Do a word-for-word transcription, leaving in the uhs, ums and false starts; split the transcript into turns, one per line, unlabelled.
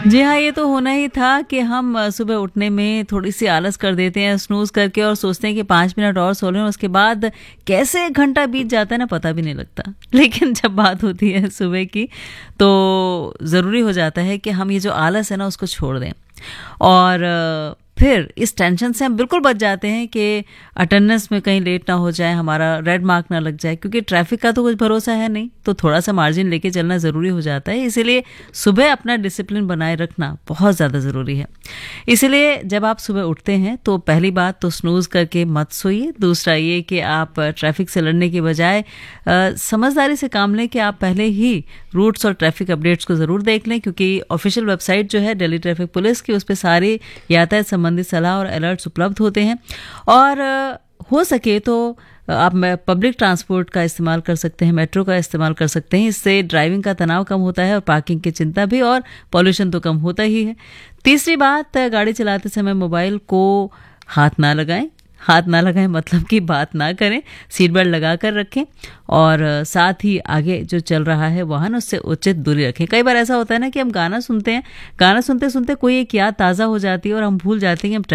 जी हाँ, ये तो होना ही था कि हम अ, सुबह उठने में थोड़ी-सी आलस कर देते हैं, स्नूज़ करके और सोचते हैं कि पाँच मिनट और सो लें और उसके बाद कैसे एक घंटा बीत जाता है ना पता भी नहीं लगता। लेकिन जब बात होती है सुबह की तो ज़रूरी हो जाता है कि हम ये जो आलस है ना उसको छोड़ दें। और अ, फिर इस टेंशन से हम बिल्कुल बच जाते हैं कि अटेंडेंस में कहीं लेट ना हो जाए, हमारा रेड मार्क ना लग जाए, क्योंकि ट्रैफिक का तो कुछ भरोसा है नहीं, तो थोड़ा-सा मार्जिन लेके चलना ज़रूरी हो जाता है। इसीलिए सुबह अपना डिसिप्लिन बनाए रखना बहुत ज़्यादा ज़रूरी है। इसलिए जब आप सुबह उठते हैं तो पहली बात तो स्नूज़ करके मत सोइए। दूसरा ये कि आप ट्रैफिक से लड़ने के बजाय अ, समझदारी से काम लें कि आप पहले ही रूट्स और ट्रैफिक अपडेट्स को ज़रूर देख लें, क्योंकि ऑफिशियल वेबसाइट जो है दिल्ली ट्रैफिक पुलिस की, उस पे सारे यातायात संबंधित सलाह और अलर्ट्स उपलब्ध होते हैं। और अ, हो सके तो आप मैं पब्लिक ट्रांसपोर्ट का इस्तेमाल कर सकते हैं, मेट्रो का इस्तेमाल कर सकते हैं। इससे ड्राइविंग का तनाव कम होता है और पार्किंग की चिंता भी, और पॉल्यूशन तो कम होता ही है। तीसरी बात, गाड़ी चलाते समय मोबाइल को हाथ ना लगाएं। हाथ ना लगाएं मतलब कि बात ना करें, सीट बेल्ट लगा कर रखें और साथ ही आगे जो चल रहा है वाहन उससे उचित दूरी रखें। कई बार ऐसा होता है ना कि हम गाना सुनते हैं, गाना सुनते सुनते कोई एक याद ताज़ा हो जाती है और हम भूल जाते हैं कि हम